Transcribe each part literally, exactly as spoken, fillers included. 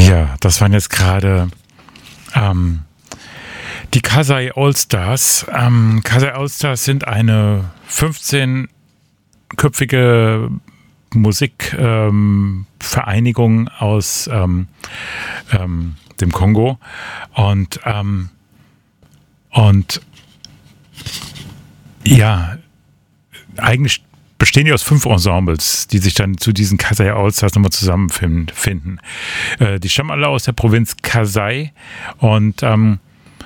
Ja, das waren jetzt gerade ähm, die Kasai Allstars. Ähm, Kasai Allstars sind eine fünfzehnköpfige Musikvereinigung ähm, aus ähm, ähm, dem Kongo und ähm, und ja, eigentlich bestehen die aus fünf Ensembles, die sich dann zu diesen Kasai Allstars nochmal zusammenfinden. Äh, die stammen alle aus der Provinz Kasai und ähm,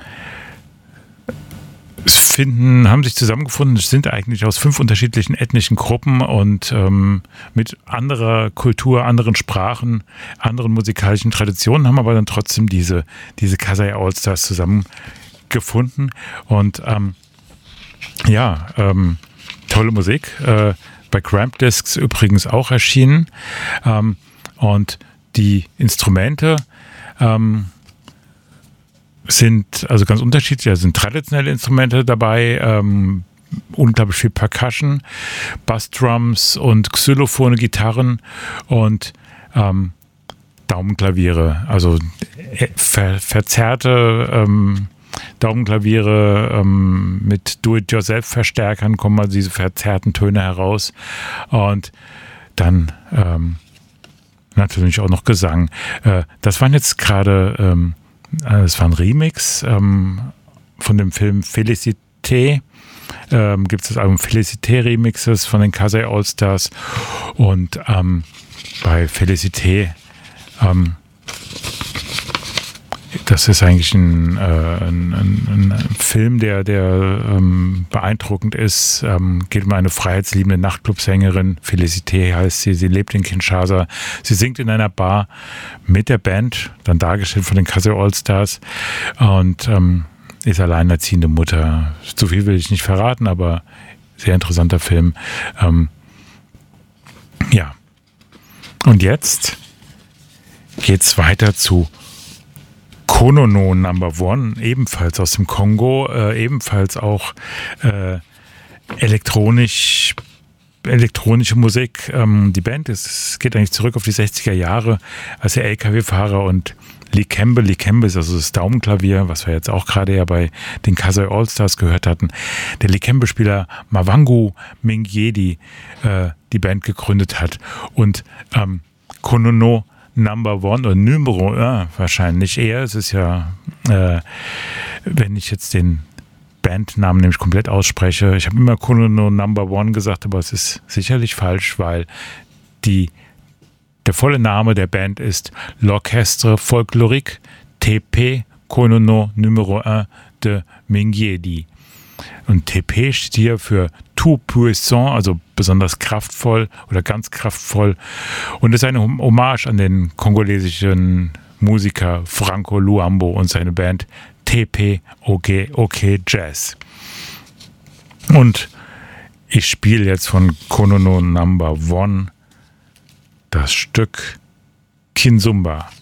finden, haben sich zusammengefunden, sind eigentlich aus fünf unterschiedlichen ethnischen Gruppen und ähm, mit anderer Kultur, anderen Sprachen, anderen musikalischen Traditionen, haben aber dann trotzdem diese, diese Kasai Allstars zusammengefunden. Und ähm, ja, ähm, tolle Musik. Äh, bei Cramp Discs übrigens auch erschienen. Ähm, und die Instrumente ähm, sind also ganz unterschiedlich. Da sind traditionelle Instrumente dabei, ähm, unglaublich viel Percussion, Bassdrums und Xylophone, Gitarren und ähm, Daumenklaviere. Also ver verzerrte ähm, Daumenklaviere ähm, mit Do-it-yourself-Verstärkern kommen also diese verzerrten Töne heraus. Und dann ähm, natürlich auch noch Gesang. Äh, das waren jetzt gerade, ähm, es war ein Remix ähm, von dem Film Félicité. Ähm, gibt es das Album Félicité Remixes von den Kasai Allstars. Und ähm, bei Félicité ähm, das ist eigentlich ein, äh, ein, ein, ein Film, der, der ähm, beeindruckend ist. Ähm, geht um eine freiheitsliebende Nachtclubsängerin. Félicité heißt sie. Sie lebt in Kinshasa. Sie singt in einer Bar mit der Band, dann dargestellt von den Kasai Allstars. Und ähm, ist alleinerziehende Mutter. Zu viel will ich nicht verraten, aber sehr interessanter Film. Ähm, ja. Und jetzt geht's weiter zu Konono Number One, ebenfalls aus dem Kongo, äh, ebenfalls auch äh, elektronisch, elektronische Musik. Ähm, die Band ist, es geht eigentlich zurück auf die sechziger Jahre, als der L K W-Fahrer und Likembe, Likembe ist also das Daumenklavier, was wir jetzt auch gerade ja bei den Kasai Allstars gehört hatten. Der Likembe-Spieler Mavangu Mingyedi äh, die Band gegründet hat und ähm, Konono Number One oder Numero un wahrscheinlich eher. Es ist ja, äh, wenn ich jetzt den Bandnamen nämlich komplett ausspreche, ich habe immer Konono Number One gesagt, aber es ist sicherlich falsch, weil die, der volle Name der Band ist L'Orchestre Folklorique T P Konono Numero un de Mingyedi. Und T P steht hier für Tout Puissant, also besonders kraftvoll oder ganz kraftvoll. Und ist eine Hommage an den kongolesischen Musiker Franco Luambo und seine Band T P OK, OK Jazz. Und ich spiele jetzt von Konono Number One das Stück Kinzumba.